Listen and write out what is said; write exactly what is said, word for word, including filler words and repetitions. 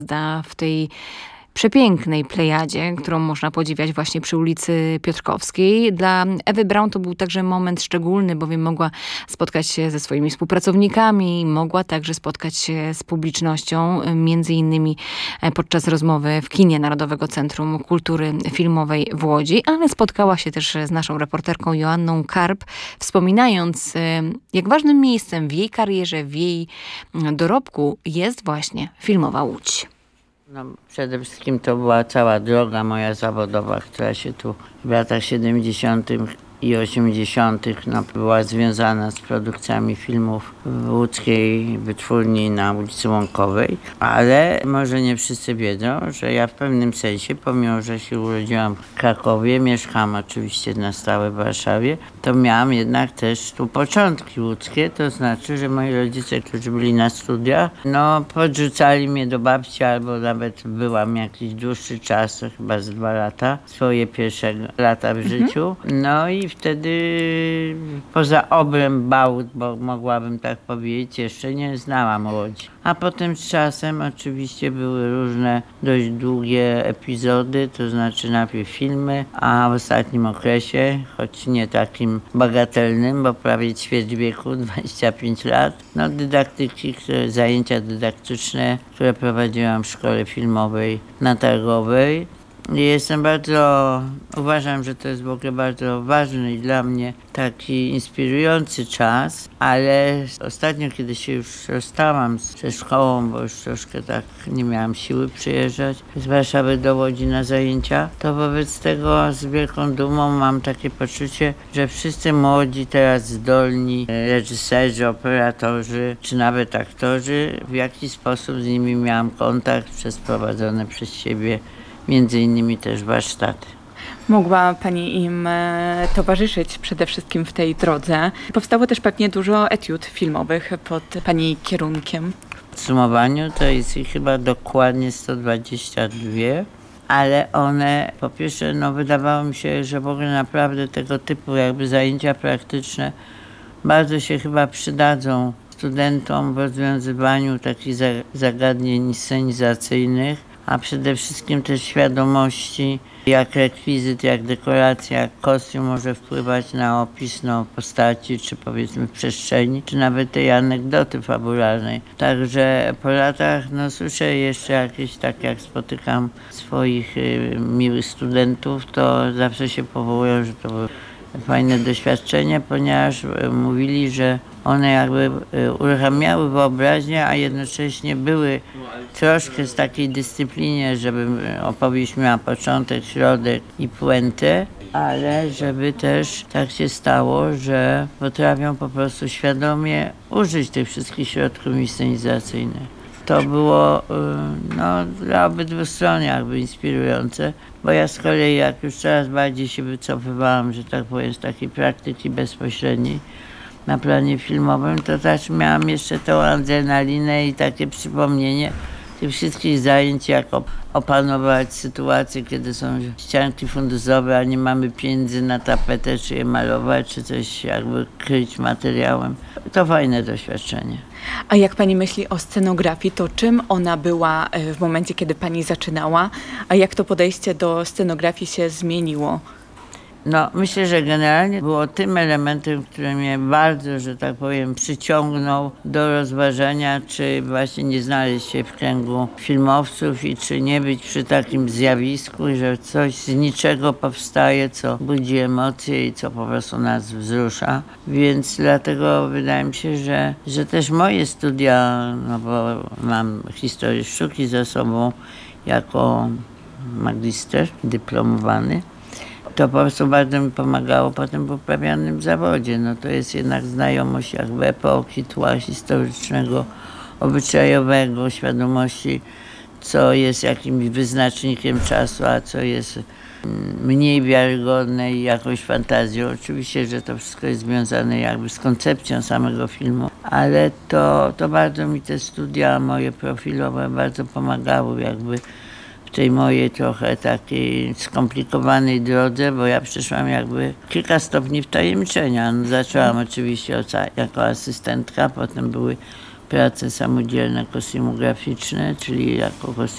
W tej przepięknej plejadzie, którą można podziwiać właśnie przy ulicy Piotrkowskiej. Dla Ewy Braun to był także moment szczególny, bowiem mogła spotkać się ze swoimi współpracownikami, mogła także spotkać się z publicznością, między innymi podczas rozmowy w kinie Narodowego Centrum Kultury Filmowej w Łodzi, ale spotkała się też z naszą reporterką Joanną Karp, wspominając, jak ważnym miejscem w jej karierze, w jej dorobku jest właśnie filmowa Łódź. No, przede wszystkim to była cała droga moja zawodowa, która się tu w latach siedemdziesiątych i osiemdziesiątych no, była związana z produkcjami filmów w łódzkiej wytwórni na ulicy Łąkowej. Ale może nie wszyscy wiedzą, że ja w pewnym sensie, pomimo że się urodziłam w Krakowie, mieszkam oczywiście na stałe w Warszawie, to miałam jednak też tu początki łódzkie, to znaczy, że moi rodzice, którzy byli na studiach, no podrzucali mnie do babci, albo nawet byłam jakiś dłuższy czas, to chyba z dwa lata, swoje pierwsze lata w mhm. życiu. No i wtedy poza obręb Bałut, bo mogłabym tak powiedzieć, jeszcze nie znałam Łodzi. A potem z czasem oczywiście były różne dość długie epizody, to znaczy najpierw filmy, a w ostatnim okresie, choć nie takim bagatelnym, bo prawie ćwierć wieku, dwadzieścia pięć lat, no dydaktyki, które, zajęcia dydaktyczne, które prowadziłam w szkole filmowej na Targowej. Jestem bardzo, uważam, że to jest w ogóle bardzo ważny i dla mnie taki inspirujący czas, ale ostatnio, kiedy się już rozstałam ze szkołą, bo już troszkę tak nie miałam siły przyjeżdżać z Warszawy do Łodzi na zajęcia, to wobec tego z wielką dumą mam takie poczucie, że wszyscy młodzi, teraz zdolni reżyserzy, operatorzy, czy nawet aktorzy, w jakiś sposób z nimi miałam kontakt przez prowadzone przez siebie między innymi też warsztaty. Mogła Pani im e, towarzyszyć przede wszystkim w tej drodze. Powstało też pewnie dużo etiud filmowych pod Pani kierunkiem. W podsumowaniu to jest ich chyba dokładnie sto dwadzieścia dwa, ale one po pierwsze, no wydawało mi się, że w ogóle naprawdę tego typu jakby zajęcia praktyczne bardzo się chyba przydadzą studentom w rozwiązywaniu takich zagadnień scenizacyjnych, a przede wszystkim też świadomości, jak rekwizyt, jak dekoracja, jak kostium może wpływać na opis no, postaci, czy powiedzmy przestrzeni, czy nawet tej anegdoty fabularnej. Także po latach no, słyszę jeszcze jakieś, tak jak spotykam swoich y, miłych studentów, to zawsze się powołują, że to były fajne doświadczenie, ponieważ mówili, że one jakby uruchamiały wyobraźnię, a jednocześnie były troszkę z takiej dyscyplinie, żeby opowieść miała początek, środek i puentę, ale żeby też tak się stało, że potrafią po prostu świadomie użyć tych wszystkich środków inscenizacyjnych. To było no, dla obydwu stron jakby inspirujące, bo ja z kolei jak już coraz bardziej się wycofywałam, że tak powiem, z takiej praktyki bezpośredniej na planie filmowym, to też miałam jeszcze tą adrenalinę i takie przypomnienie tych wszystkich zajęć, jak opanować sytuację, kiedy są ścianki fundusowe, a nie mamy pieniędzy na tapetę, czy je malować, czy coś jakby kryć materiałem. To fajne doświadczenie. A jak Pani myśli o scenografii, to czym ona była w momencie, kiedy Pani zaczynała, a jak to podejście do scenografii się zmieniło? No, myślę, że generalnie było tym elementem, który mnie bardzo, że tak powiem, przyciągnął do rozważania, czy właśnie nie znaleźć się w kręgu filmowców i czy nie być przy takim zjawisku, że coś z niczego powstaje, co budzi emocje i co po prostu nas wzrusza. Więc dlatego wydaje mi się, że, że też moje studia, no bo mam historię sztuki za sobą jako magister dyplomowany, to po prostu bardzo mi pomagało potem w uprawianym zawodzie. No to jest jednak znajomość jakby epoki, tła historycznego, obyczajowego, świadomości, co jest jakimś wyznacznikiem czasu, a co jest mniej wiarygodne i jakąś fantazją. Oczywiście, że to wszystko jest związane jakby z koncepcją samego filmu, ale to, to bardzo mi te studia moje profilowe bardzo pomagały jakby w tej mojej trochę takiej skomplikowanej drodze, bo ja przeszłam jakby kilka stopni wtajemniczenia. No, zaczęłam oczywiście jako asystentka, potem były prace samodzielne kostiumograficzne, czyli jako